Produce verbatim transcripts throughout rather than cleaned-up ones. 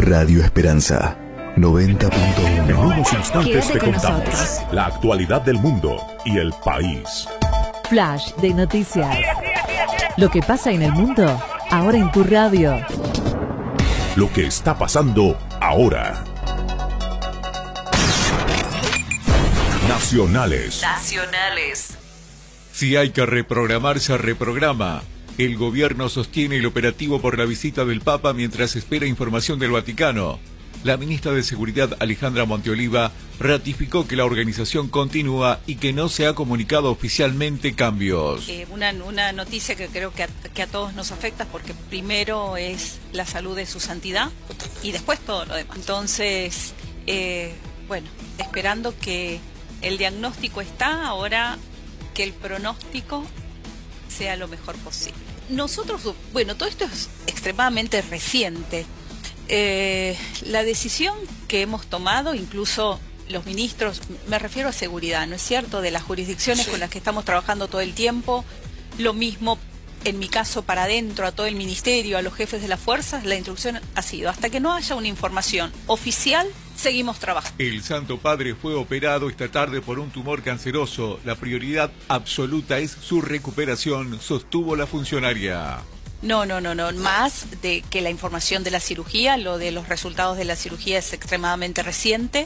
Radio Esperanza noventa punto uno. En unos instantes Quédate te con contamos nosotros. la actualidad del mundo y el país. Flash de noticias. Lo que pasa en el mundo, ahora en tu radio. Lo que está pasando ahora. Nacionales. Nacionales. Si hay que reprogramar, se reprograma. El gobierno sostiene el operativo por la visita del Papa mientras espera información del Vaticano. La ministra de Seguridad, Alejandra Monteoliva, ratificó que la organización continúa y que no se ha comunicado oficialmente cambios. Eh, una, una noticia que creo que a, que a todos nos afecta, porque primero es la salud de su santidad y después todo lo demás. Entonces, eh, bueno, esperando que el diagnóstico está, ahora que el pronóstico sea lo mejor posible. Nosotros, bueno, todo esto es extremadamente reciente. Eh, la decisión que hemos tomado, incluso los ministros, me refiero a seguridad, ¿no es cierto?, de las jurisdicciones sí. con las que estamos trabajando todo el tiempo, lo mismo en mi caso para adentro, a todo el ministerio, a los jefes de las fuerzas, la instrucción ha sido, hasta que no haya una información oficial, seguimos trabajando. El Santo Padre fue operado esta tarde por un tumor canceroso. La prioridad absoluta es su recuperación, sostuvo la funcionaria. No, no, no, no, más de que la información de la cirugía, lo de los resultados de la cirugía es extremadamente reciente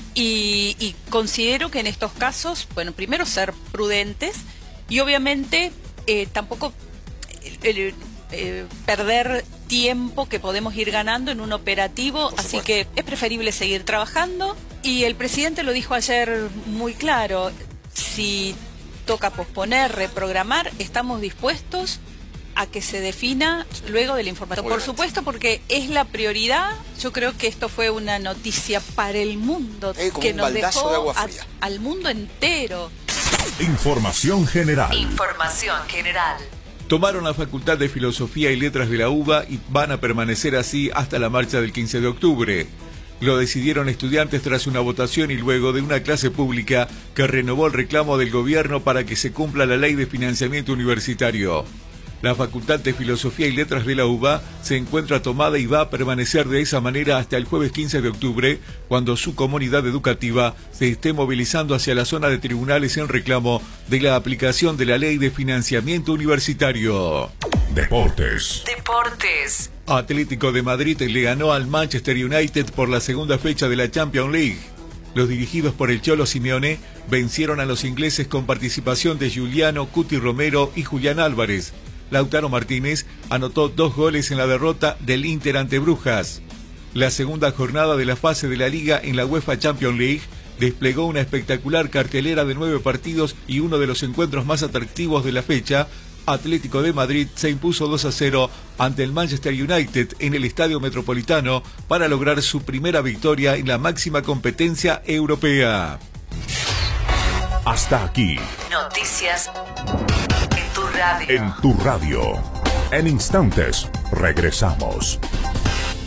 y, y considero que en estos casos, bueno, primero ser prudentes y obviamente eh, tampoco eh, eh, perder tiempo que podemos ir ganando en un operativo, así que es preferible seguir trabajando y el presidente lo dijo ayer muy claro, si toca posponer, reprogramar, estamos dispuestos a que se defina luego de la información. Por supuesto, porque es la prioridad. Yo creo que esto fue una noticia para el mundo, eh, que nos dejó de agua a, fría. al mundo entero. Información general. Información general. Tomaron la Facultad de Filosofía y Letras de la UBA y van a permanecer así hasta la marcha del quince de octubre. Lo decidieron estudiantes tras una votación y luego de una clase pública que renovó el reclamo del gobierno para que se cumpla la ley de financiamiento universitario. La Facultad de Filosofía y Letras de la UBA se encuentra tomada y va a permanecer de esa manera hasta el jueves quince de octubre, cuando su comunidad educativa se esté movilizando hacia la zona de tribunales en reclamo de la aplicación de la Ley de Financiamiento Universitario. Deportes. Deportes. Atlético de Madrid le ganó al Manchester United por la segunda fecha de la Champions League. Los dirigidos por el Cholo Simeone vencieron a los ingleses con participación de Giuliano, Cuti Romero y Julián Álvarez. Lautaro Martínez anotó dos goles en la derrota del Inter ante Brujas. La segunda jornada de la fase de la Liga en la UEFA Champions League desplegó una espectacular cartelera de nueve partidos y uno de los encuentros más atractivos de la fecha. Atlético de Madrid se impuso dos a cero ante el Manchester United en el Estadio Metropolitano para lograr su primera victoria en la máxima competencia europea. Hasta aquí. Noticias en tu radio. En tu radio. En instantes regresamos.